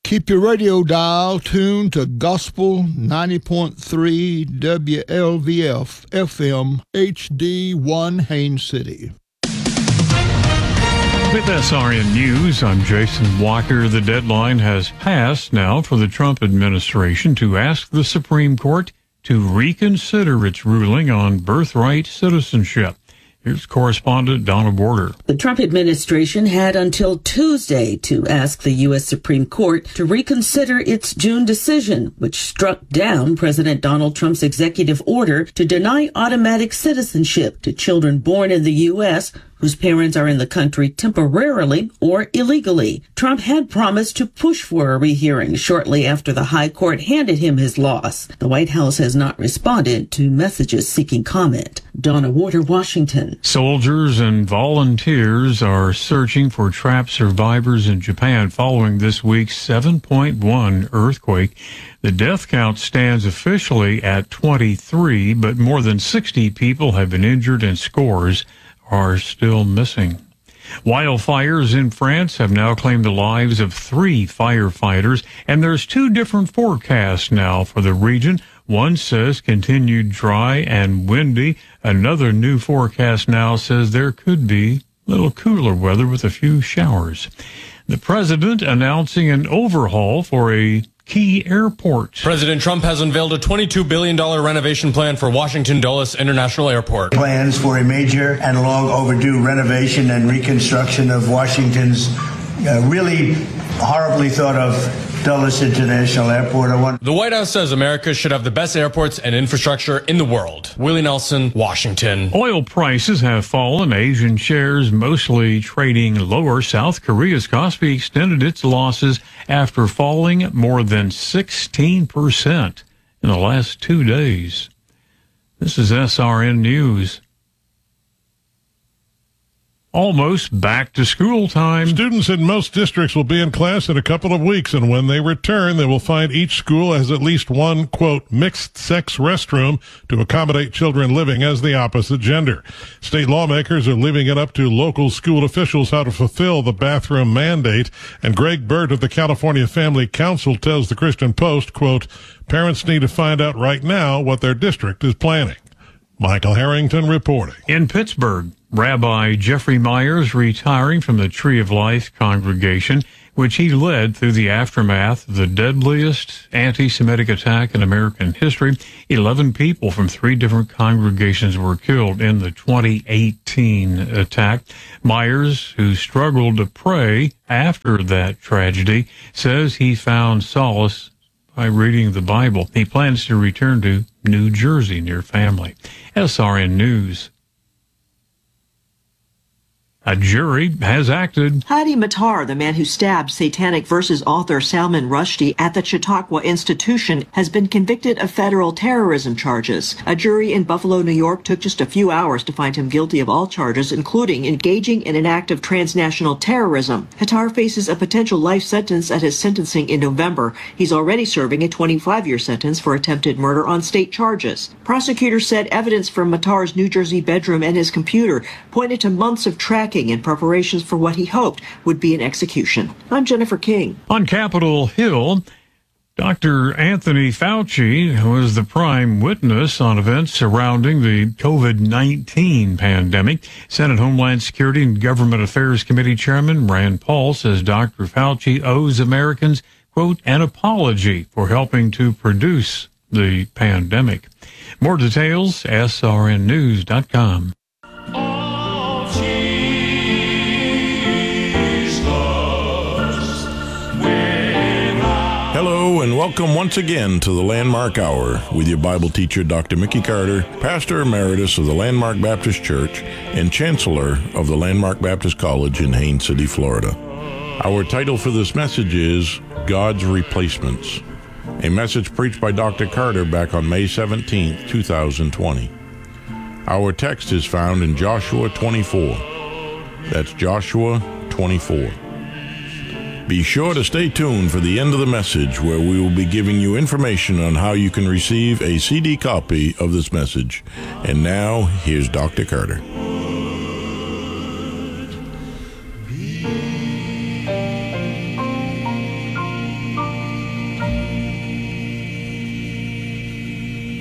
Keep your radio dial tuned to Gospel 90.3 WLVF FM HD1 Haines City. With SRN News, I'm Jason Walker. The deadline has passed now for the Trump administration to ask the Supreme Court to reconsider its ruling on birthright citizenship. Here's correspondent Donna Border. The Trump administration had until Tuesday to ask the U.S. Supreme Court to reconsider its June decision, which struck down President Donald Trump's executive order to deny automatic citizenship to children born in the U.S. whose parents are in the country temporarily or illegally. Trump had promised to push for a rehearing shortly after the high court handed him his loss. The White House has not responded to messages seeking comment. Donna Warder, Washington. Soldiers and volunteers are searching for trapped survivors in Japan following this week's 7.1 earthquake. The death count stands officially at 23, but more than 60 people have been injured and scores are still missing. Wildfires in France have now claimed the lives of 3 firefighters, and there's 2 different forecasts now for the region. One says continued dry and windy. Another new forecast now says there could be a little cooler weather with a few showers. The president announcing an overhaul for a key airport. President Trump has unveiled a $22 billion renovation plan for Washington Dulles International Airport. Plans for a major and long overdue renovation and reconstruction of Washington's really horribly thought of Dulles International Airport. The White House says America should have the best airports and infrastructure in the world. Willie Nelson, Washington. Oil prices have fallen. Asian shares mostly trading lower. South Korea's Kospi extended its losses after falling more than 16% in the last 2 days. This is SRN News. Almost back to school time. Students in most districts will be in class in a couple of weeks, and when they return, they will find each school has at least one, quote, mixed-sex restroom to accommodate children living as the opposite gender. State lawmakers are leaving it up to local school officials how to fulfill the bathroom mandate, and Greg Burt of the California Family Council tells the Christian Post, quote, parents need to find out right now what their district is planning. Michael Harrington reporting. In Pittsburgh, Rabbi Jeffrey Myers retiring from the Tree of Life congregation, which he led through the aftermath of the deadliest anti-Semitic attack in American history. 11 people from 3 different congregations were killed in the 2018 attack. Myers, who struggled to pray after that tragedy, says he found solace by reading the Bible. He plans to return to New Jersey near family. SRN News. A jury has acted. Hadi Matar, the man who stabbed Satanic Verses author Salman Rushdie at the Chautauqua Institution, has been convicted of federal terrorism charges. A jury in Buffalo, New York took just a few hours to find him guilty of all charges, including engaging in an act of transnational terrorism. Matar faces a potential life sentence at his sentencing in November. He's already serving a 25-year sentence for attempted murder on state charges. Prosecutors said evidence from Matar's New Jersey bedroom and his computer pointed to months of tracking in preparations for what he hoped would be an execution. I'm Jennifer King. On Capitol Hill, Dr. Anthony Fauci was the prime witness on events surrounding the COVID-19 pandemic. Senate Homeland Security and Government Affairs Committee Chairman Rand Paul says Dr. Fauci owes Americans, quote, an apology for helping to produce the pandemic. More details, srnnews.com. Hello and welcome once again to the Landmark Hour with your Bible teacher, Dr. Mickey Carter, Pastor Emeritus of the Landmark Baptist Church and Chancellor of the Landmark Baptist College in Haines City, Florida. Our title for this message is God's Replacements, a message preached by Dr. Carter back on May 17, 2020. Our text is found in Joshua 24. That's Joshua 24. Be sure to stay tuned for the end of the message where we will be giving you information on how you can receive a CD copy of this message. And now, here's Dr. Carter.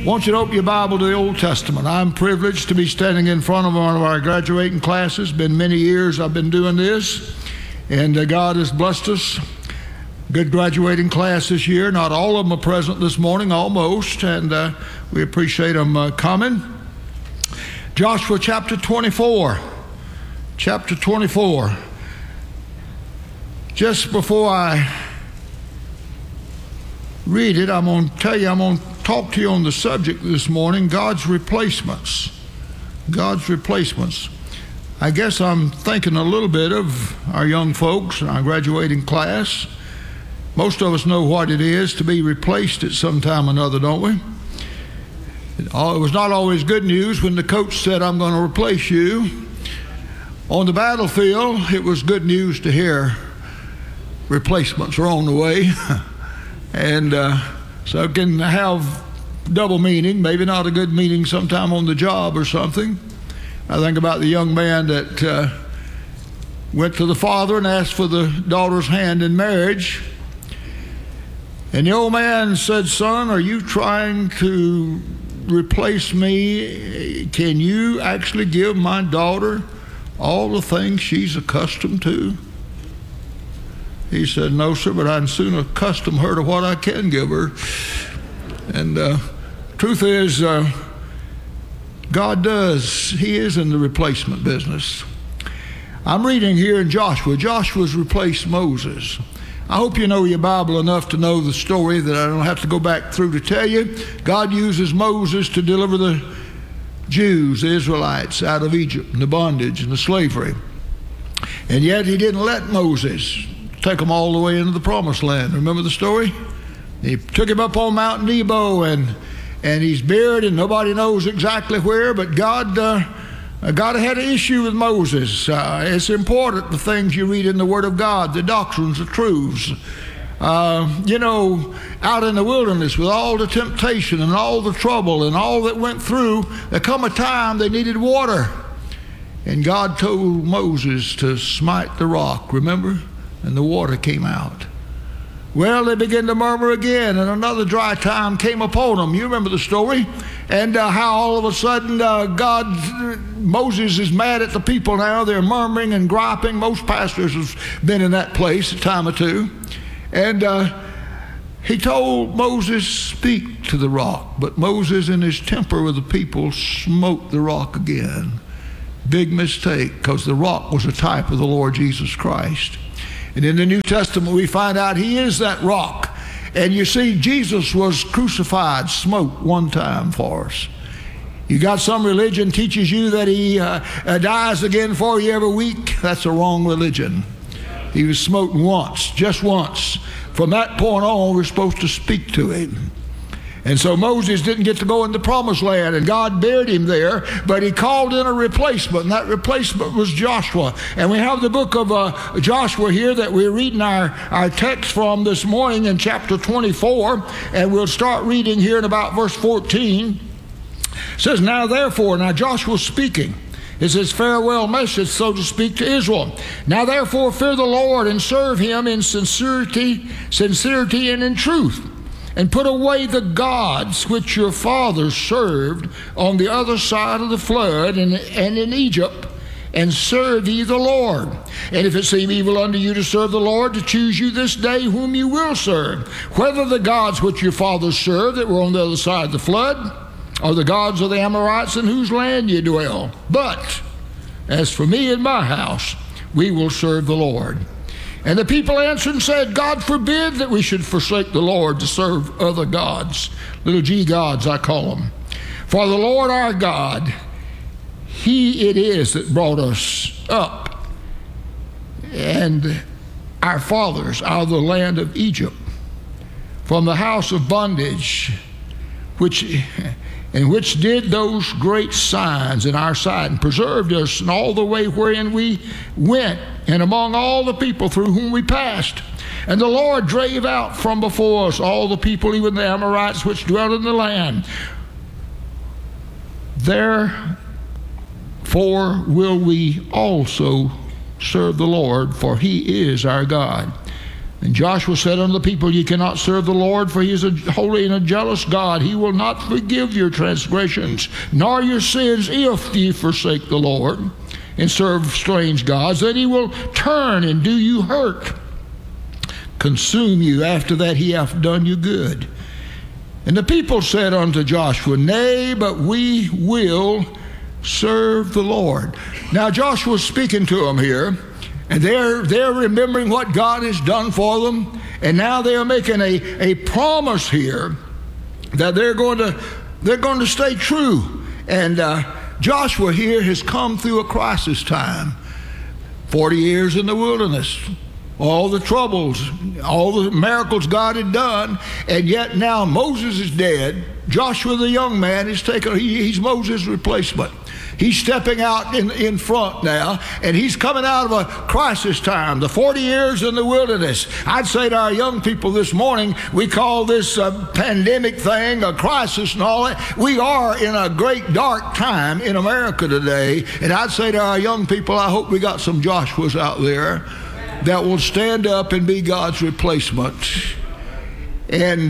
want you to open your Bible to the Old Testament. I'm privileged to be standing in front of one of our graduating classes. Been many years I've been doing this, and God has blessed us. Good graduating class this year. Not all of them are present this morning, almost, and we appreciate them coming. Joshua chapter 24. Chapter 24. Just before I read it, I'm going to talk to you on the subject this morning, God's replacements. God's replacements. I guess I'm thinking a little bit of our young folks and our graduating class. Most of us know what it is to be replaced at some time or another, don't we? It was not always good news when the coach said, "I'm going to replace you." On the battlefield, it was good news to hear replacements are on the way. And so it can have double meaning, maybe not a good meaning sometime on the job or something. I think about the young man that went to the father and asked for the daughter's hand in marriage. And the old man said, "Son, are you trying to replace me? Can you actually give my daughter all the things she's accustomed to?" He said, "No, sir, but I'd sooner accustom her to what I can give her." And truth is, God does. He is in the replacement business. I'm reading here in Joshua. Joshua's replaced Moses. I hope you know your Bible enough to know the story that I don't have to go back through to tell you. God uses Moses to deliver the Jews, the Israelites, out of Egypt and the bondage and the slavery. And yet he didn't let Moses take them all the way into the promised land. Remember the story? He took him up on Mount Nebo, and he's buried, and nobody knows exactly where, but God had an issue with Moses. It's important, the things you read in the Word of God, the doctrines, the truths. Out in the wilderness with all the temptation and all the trouble and all that went through, there come a time they needed water. And God told Moses to smite the rock, remember? And the water came out. Well, they began to murmur again, and another dry time came upon them. You remember the story? And how all of a sudden Moses is mad at the people now. They're murmuring and griping. Most pastors have been in that place a time or two. And he told Moses, "Speak to the rock." But Moses, in his temper with the people, smote the rock again. Big mistake, because the rock was a type of the Lord Jesus Christ. And in the New Testament, we find out he is that rock. And you see, Jesus was crucified, smoked one time for us. You got some religion teaches you that he dies again for you every week. That's a wrong religion. He was smoked once, just once. From that point on, we're supposed to speak to him. And so Moses didn't get to go in the promised land, and God buried him there, but he called in a replacement, and that replacement was Joshua. And we have the book of Joshua here that we're reading our text from this morning in chapter 24, and we'll start reading here in about verse 14. It says, now Joshua's speaking. It's his farewell message, so to speak, to Israel. Now therefore fear the Lord and serve him in sincerity and in truth. And put away the gods which your fathers served on the other side of the flood and in Egypt, and serve ye the Lord. And if it seem evil unto you to serve the Lord, to choose you this day whom you will serve, whether the gods which your fathers served that were on the other side of the flood, or the gods of the Amorites in whose land ye dwell. But as for me and my house, we will serve the Lord. And the people answered and said, God forbid that we should forsake the Lord to serve other gods. Little g gods, I call them. For the Lord our God, he it is that brought us up, and our fathers out of the land of Egypt, from the house of bondage, which did those great signs in our sight, and preserved us in all the way wherein we went, and among all the people through whom we passed. And the Lord drave out from before us all the people, even the Amorites which dwelt in the land. Therefore will we also serve the Lord, for he is our God. And Joshua said unto the people, Ye cannot serve the Lord, for he is a holy and a jealous God. He will not forgive your transgressions, nor your sins, if ye forsake the Lord and serve strange gods. Then he will turn and do you hurt, consume you. After that he hath done you good. And the people said unto Joshua, Nay, but we will serve the Lord. Now Joshua's speaking to them here, and they're remembering what God has done for them, and now they're making a promise here that they're going to stay true. And Joshua here has come through a crisis time, 40 years in the wilderness, all the troubles, all the miracles God had done, and yet now Moses is dead. Joshua the young man is he's Moses' replacement. He's stepping out in front now, and he's coming out of a crisis time, the 40 years in the wilderness. I'd say to our young people this morning, we call this pandemic thing a crisis and all that. We are in a great dark time in America today, and I'd say to our young people, I hope we got some Joshuas out there that will stand up and be God's replacement and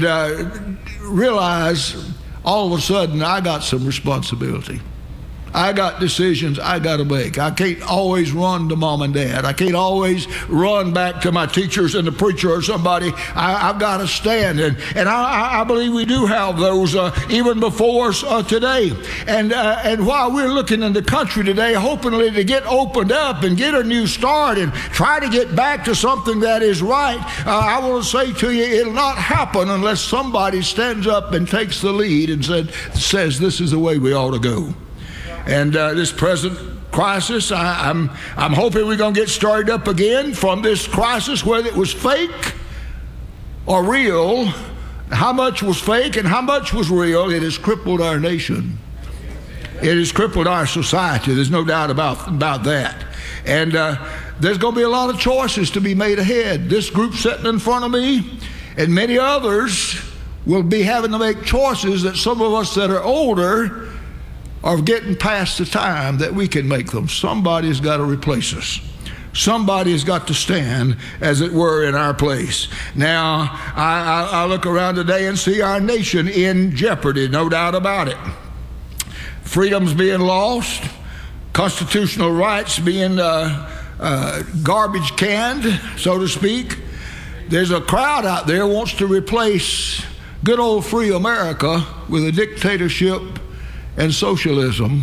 realize all of a sudden I got some responsibility. I got decisions I got to make. I can't always run to mom and dad. I can't always run back to my teachers and the preacher or somebody. I've got to stand. And I believe we do have those even before us today. And while we're looking in the country today, hopefully to get opened up and get a new start and try to get back to something that is right, I want to say to you, it'll not happen unless somebody stands up and takes the lead and says this is the way we ought to go. And this present crisis, I'm hoping we're going to get started up again from this crisis, whether it was fake or real. How much was fake and how much was real? It has crippled our nation. It has crippled our society. There's no doubt about that. And there's going to be a lot of choices to be made ahead. This group sitting in front of me and many others will be having to make choices that some of us that are older are getting past the time that we can make them. Somebody's got to replace us. Somebody has got to stand, as it were, in our place. Now, I look around today and see our nation in jeopardy, no doubt about it. Freedom's being lost, constitutional rights being garbage canned, so to speak. There's a crowd out there who wants to replace good old free America with a dictatorship and socialism.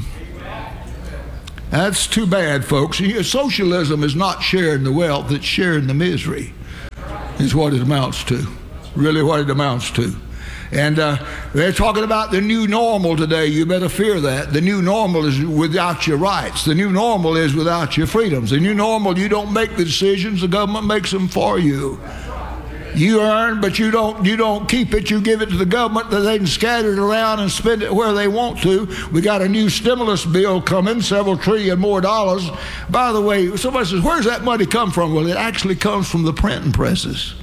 That's too bad, folks. Socialism is not sharing the wealth, it's sharing the misery, is what it amounts to. Really what it amounts to. And they're talking about the new normal today. You better fear that. The new normal is without your rights. The new normal is without your freedoms. The new normal, you don't make the decisions, the government makes them for you. You earn, but you don't keep it. You give it to the government that they can scatter it around and spend it where they want to. We got a new stimulus bill coming, several trillion more dollars. By the way, somebody says, where's that money come from? Well, it actually comes from the printing presses.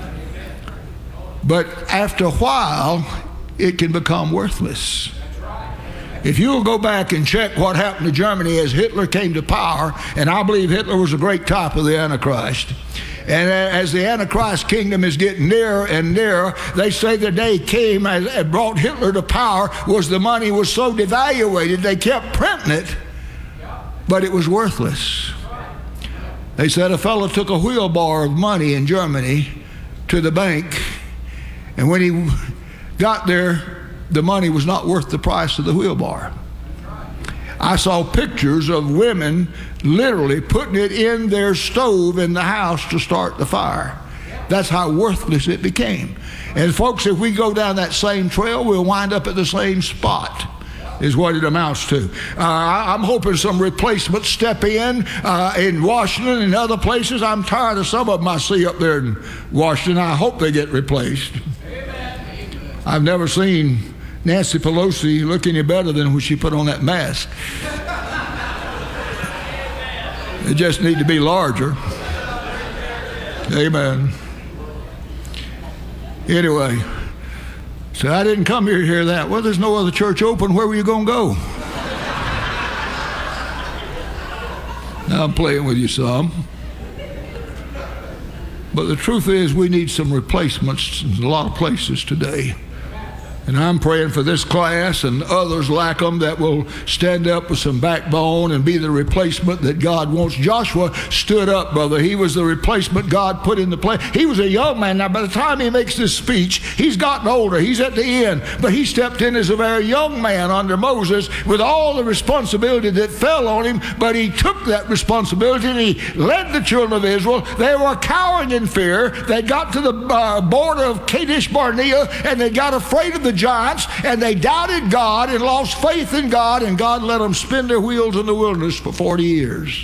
But after a while, it can become worthless. If you'll go back and check what happened to Germany as Hitler came to power, and I believe Hitler was a great type of the Antichrist, and as the Antichrist kingdom is getting nearer and nearer, they say the day came and brought Hitler to power was the money was so devaluated, they kept printing it, but it was worthless. They said a fellow took a wheelbarrow of money in Germany to the bank, and when he got there, the money was not worth the price of the wheelbarrow. I saw pictures of women literally putting it in their stove in the house to start the fire. That's how worthless it became. And folks, if we go down that same trail, we'll wind up at the same spot, is what it amounts to. I'm hoping some replacements step in Washington and other places. I'm tired of some of them I see up there in Washington. I hope they get replaced. I've never seen Nancy Pelosi look any better than when she put on that mask. It just need to be larger. Amen. Anyway, so I didn't come here to hear that. Well, there's no other church open. Where were you going to go? Now I'm playing with you some. But the truth is we need some replacements in a lot of places today. And I'm praying for this class and others like them that will stand up with some backbone and be the replacement that God wants. Joshua stood up, brother. He was the replacement God put into place. He was a young man. Now, by the time he makes this speech, he's gotten older. He's at the end. But he stepped in as a very young man under Moses with all the responsibility that fell on him. But he took that responsibility and he led the children of Israel. They were cowering in fear. They got to the border of Kadesh Barnea and they got afraid of the giants, and they doubted God and lost faith in God, and God let them spin their wheels in the wilderness for 40 years.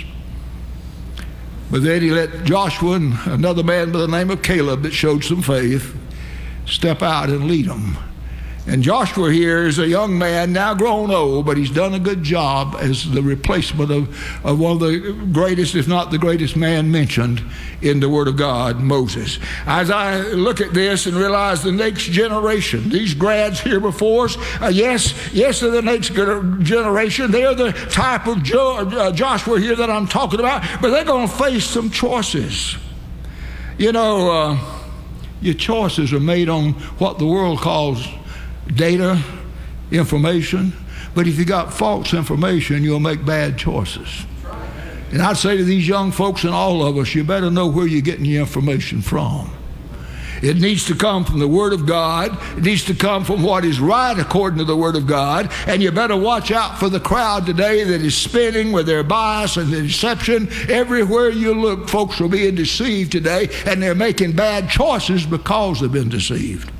But then he let Joshua and another man by the name of Caleb that showed some faith step out and lead them. And Joshua here is a young man, now grown old, but he's done a good job as the replacement of one of the greatest, if not the greatest man mentioned in the Word of God, Moses. As I look at this and realize the next generation, these grads here before us, yes, they're the next generation. They're the type of Joshua here that I'm talking about, but they're going to face some choices. You know, your choices are made on what the world calls data, information, but if you got false information, you'll make bad choices. And I'd say to these young folks and all of us, you better know where you're getting your information from. It needs to come from the Word of God. It needs to come from what is right according to the Word of God. And you better watch out for the crowd today that is spinning with their bias and their deception. Everywhere you look, folks are being deceived today, and they're making bad choices because they've been deceived.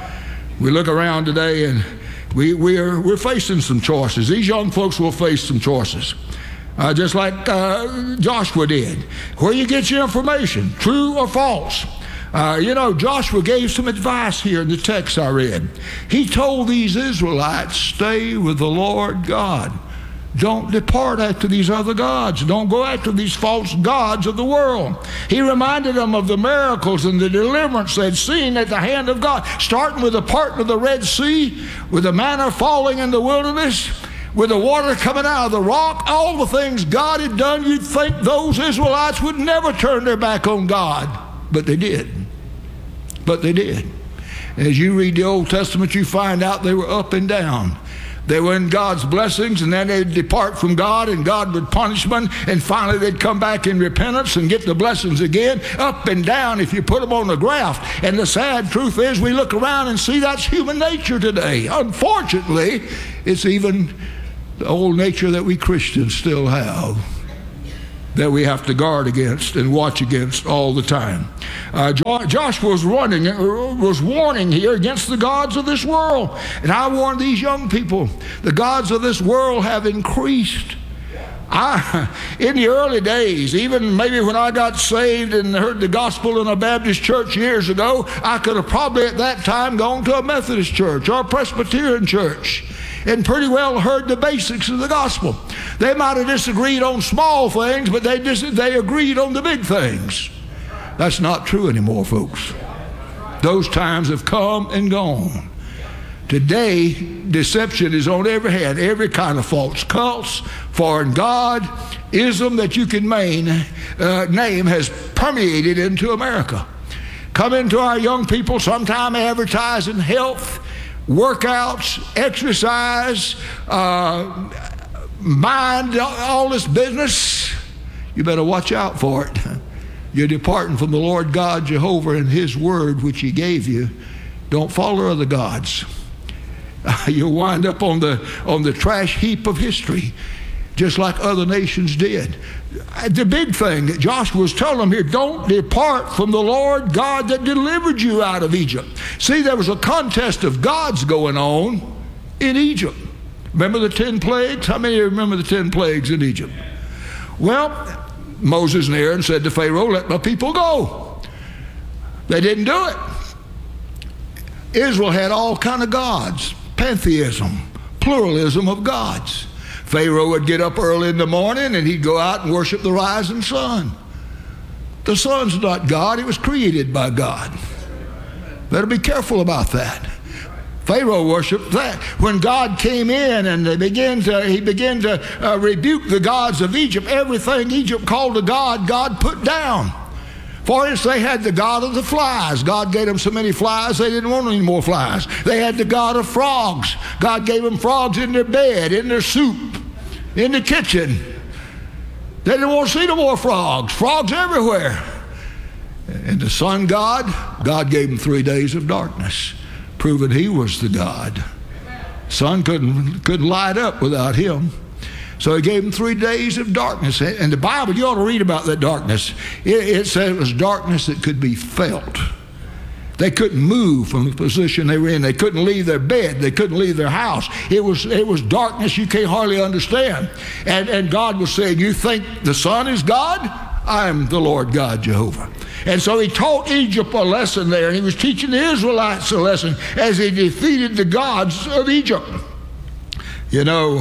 We look around today and we're facing some choices. These young folks will face some choices, just like Joshua did. Where you get your information, true or false. You know, Joshua gave some advice here in the text I read. He told these Israelites, stay with the Lord God. Don't depart after these other gods. Don't go after these false gods of the world. He reminded them of the miracles and the deliverance they'd seen at the hand of God, starting with the parting of the Red Sea, with the manna falling in the wilderness, with the water coming out of the rock, all the things God had done. You'd think those Israelites would never turn their back on God, but they did. But they did. As you read the Old Testament, you find out they were up and down. They were in God's blessings, and then they'd depart from God, and God would punish them, and finally they'd come back in repentance and get the blessings again, up and down if you put them on the graph. And the sad truth is we look around and see that's human nature today. Unfortunately, it's even the old nature that we Christians still have, that we have to guard against and watch against all the time. Joshua was warning here against the gods of this world. And I warn these young people, the gods of this world have increased. In the early days, even maybe when I got saved and heard the gospel in a Baptist church years ago, I could have probably at that time gone to a Methodist church or a Presbyterian church and pretty well heard the basics of the gospel. They might have disagreed on small things, but they agreed on the big things. That's not true anymore, folks. Those times have come and gone. Today, deception is on every hand, every kind of false cults, foreign god, ism that you can name has permeated into America. Come into our young people, sometime advertising health, workouts, exercise, mind, all this business. You better watch out for it. You're departing from the Lord God Jehovah and His word which He gave you. Don't follow other gods. You'll wind up on the trash heap of history, just like other nations did. The big thing that Joshua was telling them here, don't depart from the Lord God that delivered you out of Egypt. See, there was a contest of gods going on in Egypt. Remember the 10 plagues? How many of you remember the 10 plagues in Egypt? Well, Moses and Aaron said to Pharaoh, let my people go. They didn't do it. Israel had all kind of gods, pantheism, pluralism of gods. Pharaoh would get up early in the morning and he'd go out and worship the rising sun. The sun's not God, it was created by God. Better be careful about that. Pharaoh worshiped that. When God came in and he began to rebuke the gods of Egypt, everything Egypt called a god, God put down. For instance, they had the god of the flies. God gave them so many flies, they didn't want any more flies. They had the god of frogs. God gave them frogs in their bed, in their soup, in the kitchen. They didn't want to see no more frogs. Frogs everywhere. And the sun god, God gave them 3 days of darkness, proving he was the God. Sun couldn't light up without him. So he gave them 3 days of darkness. And the Bible, you ought to read about that darkness. It said it was darkness that could be felt. They couldn't move from the position they were in. They couldn't leave their bed. They couldn't leave their house. It was darkness you can't hardly understand. And God was saying, you think the sun is God? I am the Lord God Jehovah. And so he taught Egypt a lesson there, and he was teaching the Israelites a lesson as he defeated the gods of Egypt. You know,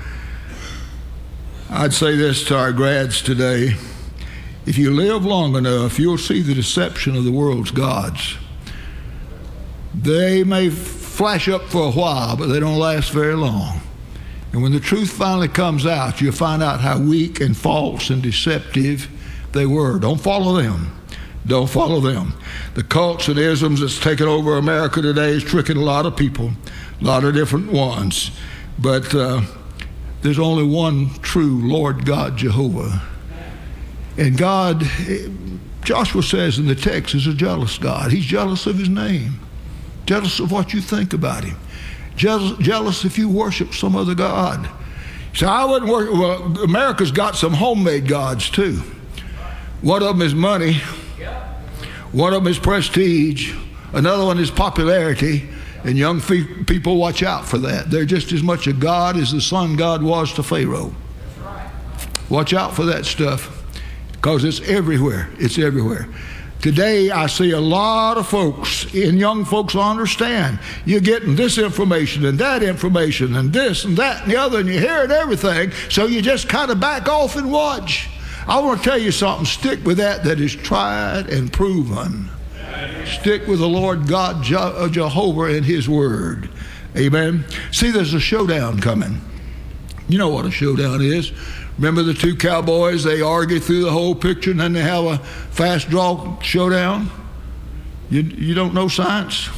I'd say this to our grads today. If you live long enough, you'll see the deception of the world's gods. They may flash up for a while, but they don't last very long. And when the truth finally comes out, you'll find out how weak and false and deceptive they were. Don't follow them. Don't follow them. The cults and isms that's taken over America today is tricking a lot of people, a lot of different ones. But there's only one true Lord God Jehovah. And God, Joshua says in the text, is a jealous God. He's jealous of his name, jealous of what you think about him, jealous if you worship some other God. So I wouldn't worship. Well, America's got some homemade gods too. One of them is money. One of them is prestige. Another one is popularity. And young people, watch out for that. They're just as much a god as the sun god was to Pharaoh. Watch out for that stuff, because it's everywhere. It's everywhere. Today, I see a lot of folks, and young folks will understand. You're getting this information and that information and this and that and the other, and you're hearing everything, so you just kind of back off and watch. I want to tell you something. Stick with that is tried and proven. Stick with the Lord God Jehovah and his word. Amen. See, there's a showdown coming. You know what a showdown is. Remember the two cowboys? They argue through the whole picture, and then they have a fast draw showdown. You don't know science?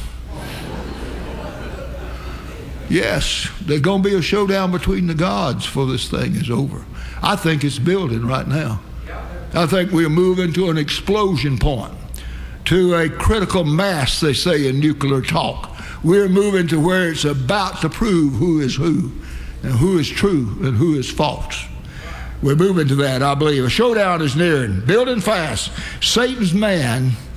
Yes, there's going to be a showdown between the gods before this thing is over. I think it's building right now. I think we're moving to an explosion point, to a critical mass, they say in nuclear talk. We're moving to where it's about to prove who is who, and who is true and who is false. We're moving to that, I believe. A showdown is nearing, building fast. Satan's man